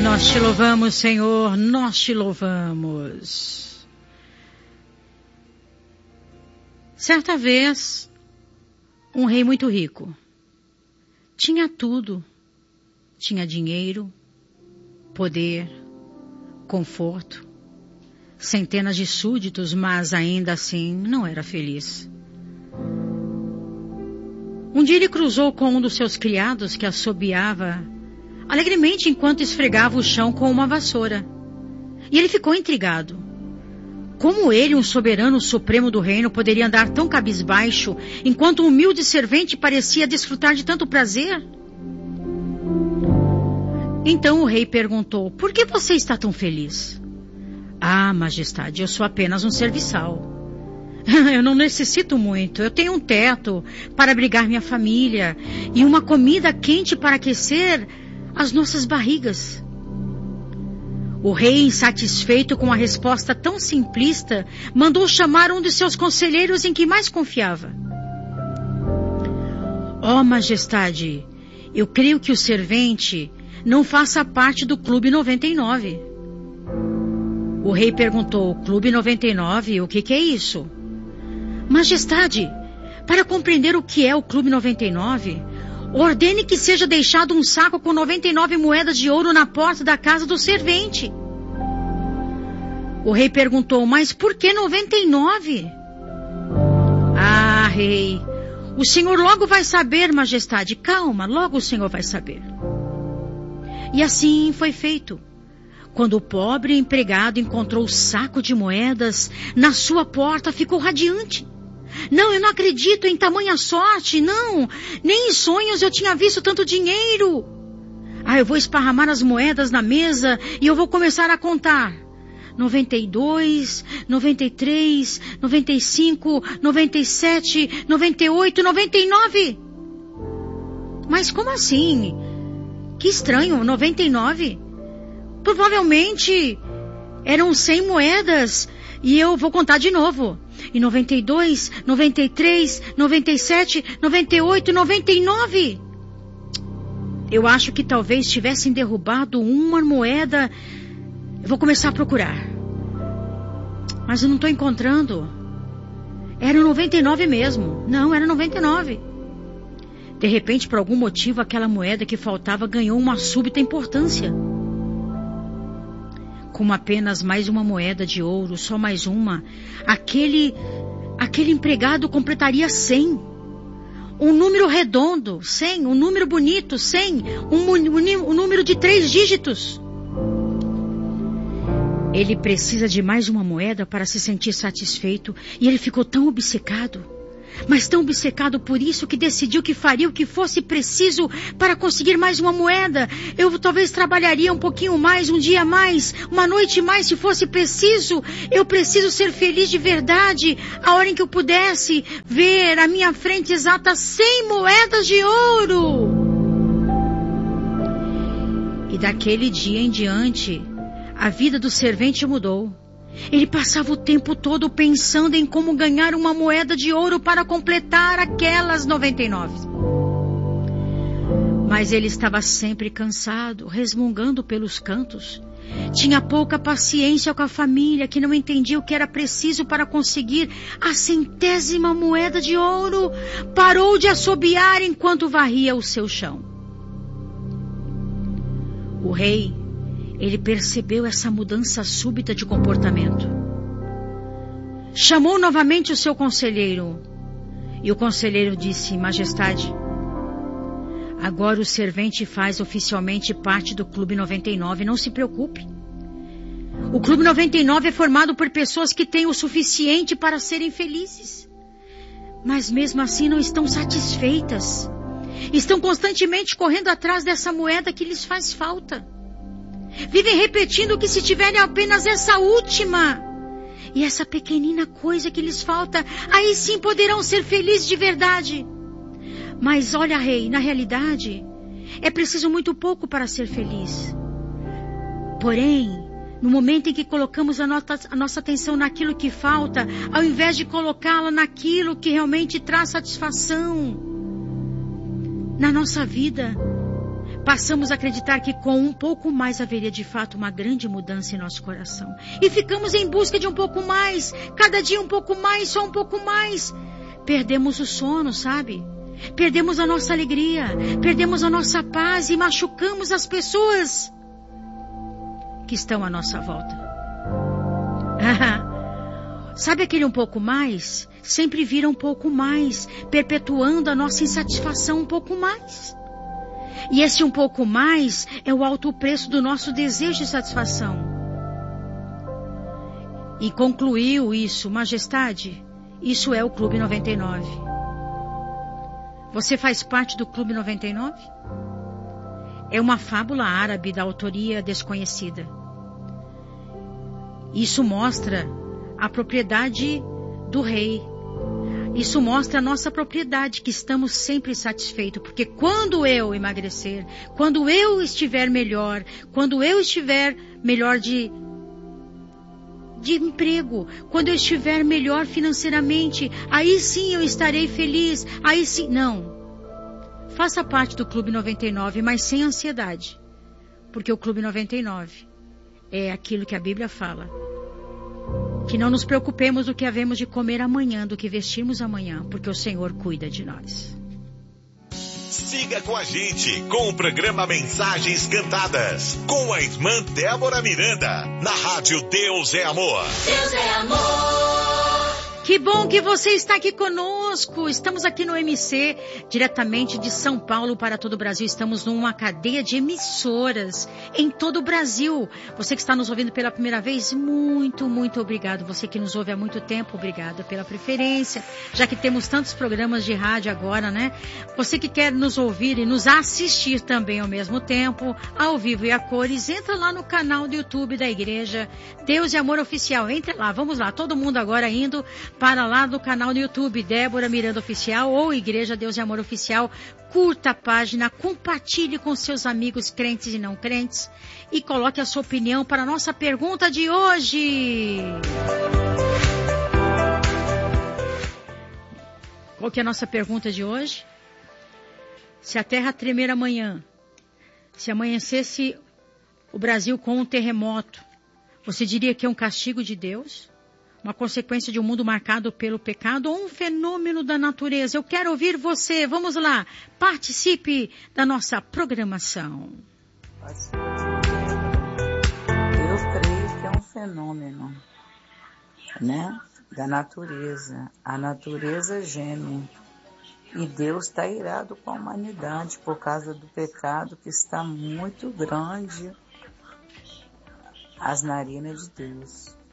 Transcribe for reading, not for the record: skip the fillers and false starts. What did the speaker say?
Nós te louvamos, Senhor, nós te louvamos. Certa vez, um rei muito rico. Tinha tudo. Tinha dinheiro, poder, conforto, centenas de súditos, mas ainda assim não era feliz. Um dia ele cruzou com um dos seus criados que assobiava alegremente enquanto esfregava o chão com uma vassoura. E ele ficou intrigado. Como ele, um soberano supremo do reino, poderia andar tão cabisbaixo enquanto um humilde servente parecia desfrutar de tanto prazer? Então o rei perguntou: por que você está tão feliz? Ah, majestade, eu sou apenas um serviçal. Eu não necessito muito. Eu tenho um teto para abrigar minha família e uma comida quente para aquecer as nossas barrigas. O rei, insatisfeito com a resposta tão simplista, mandou chamar um de seus conselheiros em que mais confiava. Oh, majestade, eu creio que o servente não faça parte do Clube 99. O rei perguntou: Clube 99? O que é isso? Majestade, para compreender o que é o Clube 99, ordene que seja deixado um saco com 99 moedas de ouro na porta da casa do servente. O rei perguntou: mas por que 99? Ah, rei, o senhor logo vai saber, majestade. Calma, logo o senhor vai saber. E assim foi feito. Quando o pobre empregado encontrou o saco de moedas na sua porta, ficou radiante. Não, eu não acredito em tamanha sorte, não. Nem em sonhos eu tinha visto tanto dinheiro. Ah, eu vou esparramar as moedas na mesa e eu vou começar a contar. 92, 93, 95, 97, 98, 99. Mas como assim? Que estranho, 99? Provavelmente eram 100 moedas e eu vou contar de novo. E 92, 93, 97, 98, 99. Eu acho que talvez tivessem derrubado uma moeda. Eu vou começar a procurar. Mas eu não estou encontrando. Era 99 mesmo. Não, era 99. De repente, por algum motivo, aquela moeda que faltava ganhou uma súbita importância. Com apenas mais uma moeda de ouro, só mais uma, aquele empregado completaria 100. Um número redondo, 100, um número bonito, 100, um número de 3 dígitos. Ele precisa de mais uma moeda para se sentir satisfeito e ele ficou tão obcecado. Mas tão obcecado por isso que decidiu que faria o que fosse preciso para conseguir mais uma moeda. Eu talvez trabalharia um pouquinho mais, um dia mais, uma noite mais se fosse preciso. Eu preciso ser feliz de verdade. A hora em que eu pudesse ver à minha frente exata 100 moedas de ouro. E daquele dia em diante, a vida do servente mudou. Ele passava o tempo todo pensando em como ganhar uma moeda de ouro para completar aquelas 99. Mas ele estava sempre cansado, resmungando pelos cantos. Tinha pouca paciência com a família, que não entendia o que era preciso para conseguir a 100ª moeda de ouro. Parou de assobiar enquanto varria o seu chão. O rei, ele percebeu essa mudança súbita de comportamento. Chamou novamente o seu conselheiro. E o conselheiro disse: Majestade, agora o servente faz oficialmente parte do Clube 99, não se preocupe. O Clube 99 é formado por pessoas que têm o suficiente para serem felizes. Mas mesmo assim não estão satisfeitas. Estão constantemente correndo atrás dessa moeda que lhes faz falta. Vivem repetindo que se tiverem apenas essa última e essa pequenina coisa que lhes falta, aí sim poderão ser felizes de verdade. Mas olha, rei, na realidade, é preciso muito pouco para ser feliz. Porém, no momento em que colocamos a nossa atenção naquilo que falta, ao invés de colocá-la naquilo que realmente traz satisfação na nossa vida, passamos a acreditar que com um pouco mais haveria de fato uma grande mudança em nosso coração. E ficamos em busca de um pouco mais, cada dia um pouco mais, só um pouco mais. Perdemos o sono, sabe? Perdemos a nossa alegria, perdemos a nossa paz e machucamos as pessoas que estão à nossa volta. Sabe aquele um pouco mais? Sempre vira um pouco mais, perpetuando a nossa insatisfação um pouco mais. E esse um pouco mais é o alto preço do nosso desejo de satisfação. E concluiu isso, Majestade, isso é o Clube 99. Você faz parte do Clube 99? É uma fábula árabe da autoria desconhecida. Isso mostra a propriedade do rei. Isso mostra a nossa propriedade, que estamos sempre satisfeitos. Porque quando eu emagrecer, quando eu estiver melhor, quando eu estiver melhor de emprego, quando eu estiver melhor financeiramente, aí sim eu estarei feliz, aí sim... Não. Faça parte do Clube 99, mas sem ansiedade. Porque o Clube 99 é aquilo que a Bíblia fala. Que não nos preocupemos do que havemos de comer amanhã, do que vestirmos amanhã, porque o Senhor cuida de nós. Siga com a gente com o programa Mensagens Cantadas, com a irmã Débora Miranda, na rádio Deus é Amor. Deus é amor. Que bom que você está aqui conosco. Estamos aqui no MC, diretamente de São Paulo para todo o Brasil. Estamos numa cadeia de emissoras em todo o Brasil. Você que está nos ouvindo pela primeira vez, muito, muito obrigado. Você que nos ouve há muito tempo, obrigado pela preferência. Já que temos tantos programas de rádio agora, né? Você que quer nos ouvir e nos assistir também ao mesmo tempo, ao vivo e a cores, entra lá no canal do YouTube da Igreja Deus e Amor Oficial. Entre lá, vamos lá, todo mundo agora indo para lá no canal do YouTube, Débora Miranda Oficial ou Igreja Deus e Amor Oficial. Curta a página, compartilhe com seus amigos crentes e não crentes e coloque a sua opinião para a nossa pergunta de hoje. Qual que é a nossa pergunta de hoje? Se a terra tremer amanhã, se amanhecesse o Brasil com um terremoto, você diria que é um castigo de Deus? Uma consequência de um mundo marcado pelo pecado ou um fenômeno da natureza? Eu quero ouvir você. Vamos lá. Participe da nossa programação. Eu creio que é um fenômeno, né? Da natureza. A natureza geme. E Deus está irado com a humanidade por causa do pecado que está muito grande às narinas de Deus.